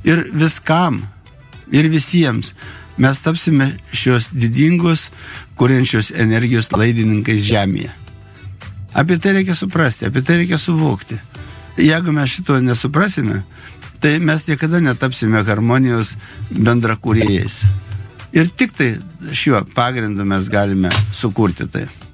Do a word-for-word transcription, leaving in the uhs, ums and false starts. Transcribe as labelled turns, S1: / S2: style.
S1: ir viskam, ir visiems mes tapsime šios didingos, kuriančios energijos laidininkais žemėje. Apie tai reikia suprasti, apie tai reikia suvokti. Jeigu mes šito nesuprasime, tai mes niekada netapsime harmonijos bendrakūrėjais. Ir tik tai šiuo pagrindu mes galime sukurti tai.